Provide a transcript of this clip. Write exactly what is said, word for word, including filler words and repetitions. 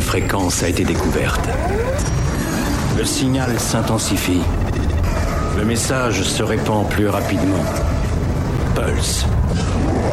fréquence a été découverte. Le signal s'intensifie. Le message se répand plus rapidement. Pulse.